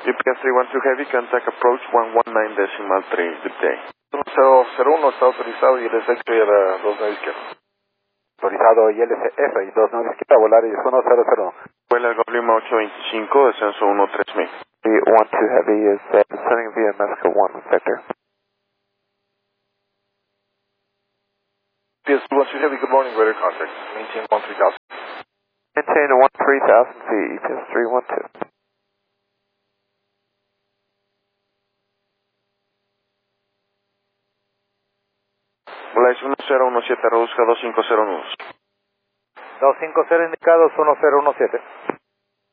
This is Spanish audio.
UPS 312 Heavy, contact approach 119.3, good day. 1001 está autorizado y el SX y la 29 izquierda. Autorizado y LCF y 29 izquierda, volar y 100. Vuela el Goblin 825, descenso 13000. 312 Heavy is descending via Mexico 1 sector. UPS 212 Heavy, good morning, radar contact. Maintain 13,000. Maintain 13,000 feet, UPS 312. Volaris 1017, reduzca 250 nudos. 250 indicados, 1017.